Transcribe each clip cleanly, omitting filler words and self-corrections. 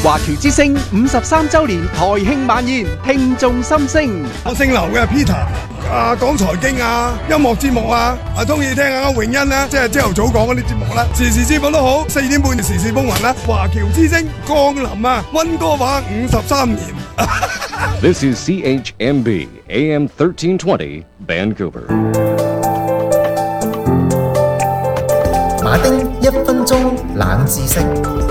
華僑之聲53週年台慶晚宴，聽眾心聲。 我姓劉嘅 Peter，講財經啊，音樂節目啊，中意聽下永欣啦，即係朝頭早講嗰啲節目啦，時事節目都好，4點半時事風雲啦，華僑之聲降臨啊，溫哥華53年。 This is CHMB AM 1320 Vancouver。 馬丁1分鐘冷知識。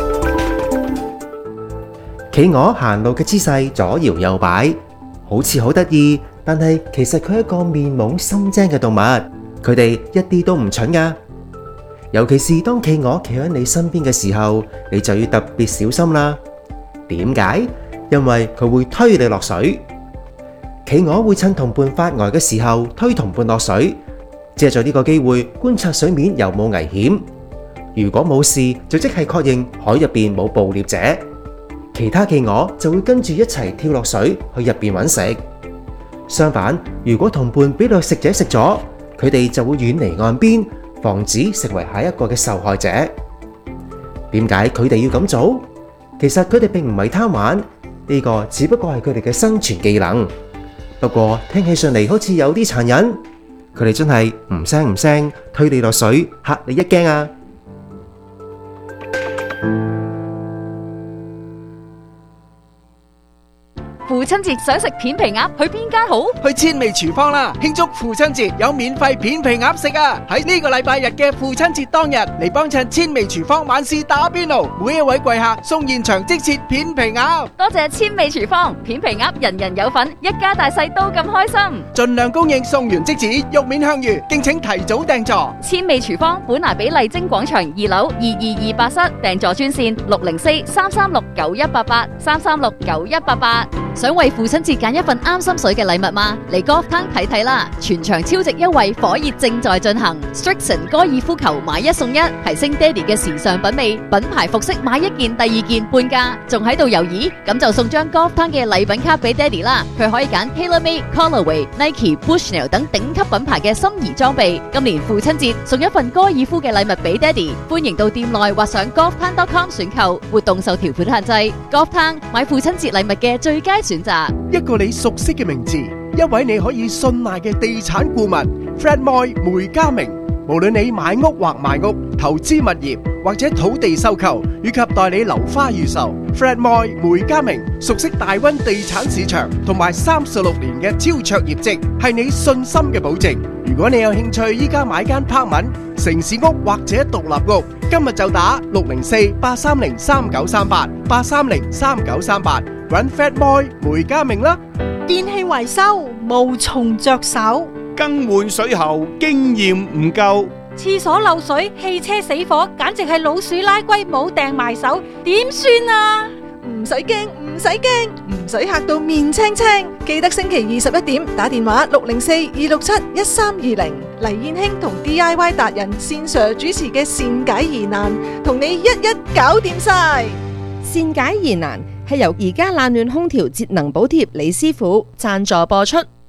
企鵝行路嘅姿勢左搖右擺，好似好得意，但係其實佢係一個面懵心精嘅動物。佢哋一啲都唔蠢㗎，尤其是當企鵝企喺你身邊嘅時候，你就要特別小心啦。點解？因為佢會推你落水。企鵝會趁同伴發呆嘅時候推同伴落水，借助呢個機會觀察水面有冇危險。如果冇事，就即係確認海入邊冇捕獵者。其他企鵝就會跟住一齊跳落水去入邊揾食。相反，如果同伴俾掠食者食咗，佢哋就會遠離岸邊，防止成為下一個嘅受害者。點解佢哋要咁做？其實佢哋並唔係貪玩，呢個只不過係佢哋嘅生存技能。不過聽起上嚟好似有啲殘忍，佢哋真係唔聲唔聲推你落水，嚇你一驚啊！ 父親節想食片皮鴨，去邊間好？ 去千味廚房啦！慶祝父親節有免費片皮鴨食啊！喺呢個禮拜日嘅父親節當日嚟幫襯千味廚房晚市打邊爐，每一位貴客送現場即切片皮鴨。 多謝千味廚房，片皮鴨人人有份，一家大細都咁開心。 盡量供應，送完即止，肉面香魚，敬請提早訂座。 千味廚房本拿比麗晶廣場2樓2228室訂座專線604-336-9188，336-9188。想為父親節揀一份啱心水嘅禮物嗎？嚟 Golf Town 睇睇啦！全場超值優惠火熱正在進行 ，Strixon 高爾夫球買1送1，提升爹哋嘅時尚品味。品牌服飾買1件第2件半價，仲喺度猶豫？咁就送張 Golf Town 嘅禮品卡俾爹哋啦！佢可以揀 TaylorMade、Callaway、Nike、Bushnell 等頂級品牌嘅心儀裝備。今年父親節送一份高爾夫嘅禮物俾爹哋，歡迎到店內或上 golftown.com 選購，活動受條款限制。Golf Town 買父親節禮物嘅最佳選擇。 一個你熟悉嘅名字，一位你可以信賴嘅地產顧問 Fred Moy 梅家明。無論你買屋或賣屋、投資物業或者土地收購，以及代理樓花預售， Fred Moy 梅家明熟悉大灣地產市場同埋36年嘅超卓業績，係你信心嘅保證。如果你有興趣依家買間 apartment、城市屋或者獨立屋，今日就打604-830-3938，830-3938，搵 Fred Moy 梅家明啦。 電器維修無從着手， 更換水喉經驗唔夠， 廁所漏水、汽車死火，簡直係老鼠拉龜冇掟埋手，點算啊？ 唔使驚，唔使驚，唔使嚇到面青青。記得星期21點打電話604-267-1320，黎燕卿同 DIY 達人線上主持嘅善解疑難，同你一一搞掂晒。 善解疑難係由而家冷暖空調節能補貼李師傅贊助播出。